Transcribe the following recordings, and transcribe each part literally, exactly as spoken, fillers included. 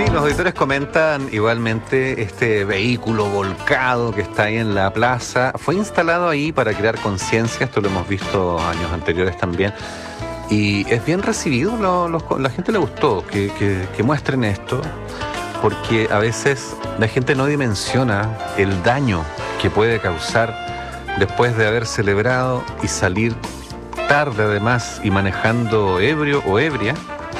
los auditores comentan igualmente este vehículo volcado que está ahí en la plaza. Fue instalado ahí para crear conciencia, esto lo hemos visto años anteriores también. Y es bien recibido, lo, lo, la gente le gustó que, que, que muestren esto, porque a veces la gente no dimensiona el daño que puede causar después de haber celebrado y salir tarde además y manejando ebrio o ebria.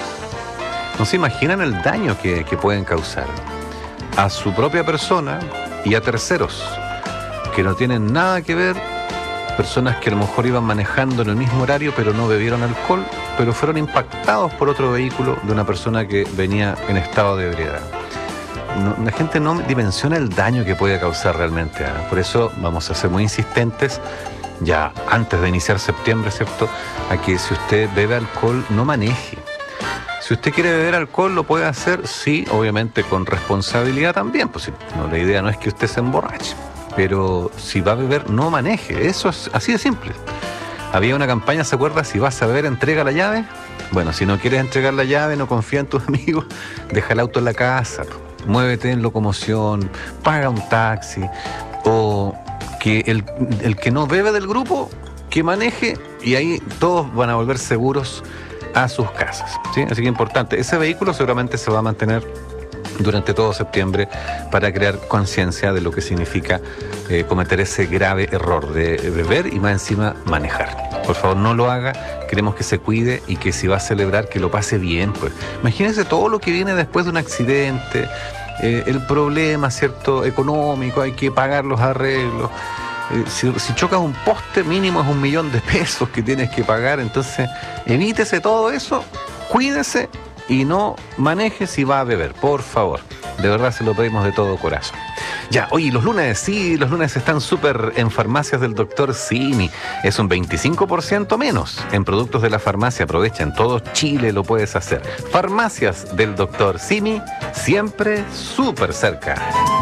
No se imaginan el daño que, que pueden causar a su propia persona y a terceros que no tienen nada que ver, personas que a lo mejor iban manejando en el mismo horario pero no bebieron alcohol, pero fueron impactados por otro vehículo de una persona que venía en estado de ebriedad. No, la gente no dimensiona el daño que puede causar realmente, ¿eh? Por eso vamos a ser muy insistentes ya antes de iniciar septiembre, ¿cierto?, a que si usted bebe alcohol no maneje. Si usted quiere beber alcohol, lo puede hacer, sí, obviamente con responsabilidad también. Pues no, la idea no es que usted se emborrache, pero si va a beber, no maneje. Eso es así de simple. Había una campaña, ¿se acuerda? Si vas a beber, entrega la llave. Bueno, si no quieres entregar la llave, no confía en tus amigos, deja el auto en la casa, muévete en locomoción, paga un taxi, o que el, el que no bebe del grupo, que maneje, y ahí todos van a volver seguros a sus casas, ¿sí? Así que importante, ese vehículo seguramente se va a mantener durante todo septiembre para crear conciencia de lo que significa eh, cometer ese grave error de beber y más encima manejar. Por favor, no lo haga, queremos que se cuide y que si va a celebrar, que lo pase bien, pues. Imagínense todo lo que viene después de un accidente, eh, el problema, ¿cierto?, económico, hay que pagar los arreglos. Eh, si, si chocas un poste, mínimo es un millón de pesos que tienes que pagar. Entonces, evítese todo eso, cuídese y no maneje si va a beber, por favor. De verdad se lo pedimos de todo corazón. Ya, oye, los lunes, sí, los lunes están súper en farmacias del doctor Simi. Es un veinticinco por ciento menos en productos de la farmacia. Aprovecha, en todo Chile lo puedes hacer. Farmacias del doctor Simi, siempre súper cerca.